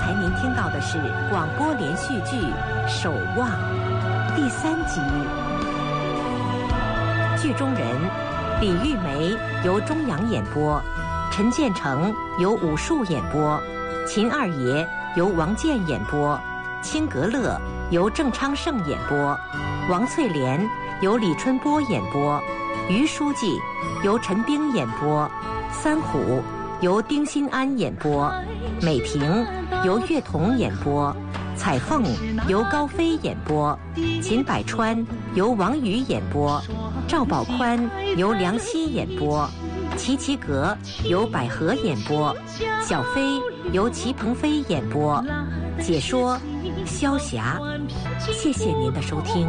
才您听到的是广播连续剧《守望》第3集。剧中人李玉梅由钟阳演播，陈建成由武术演播，秦二爷由王健演播，青格乐由郑昌盛演播，王翠莲由李春波演播，于书记由陈冰演播，三虎由丁新安演播，美萍由岳彤演播，彩凤由高飞演播，秦百川由王宇演播，赵宝宽由梁希演播，齐齐格由百合演播，小飞由齐鹏飞演播，解说萧霞。谢谢您的收听。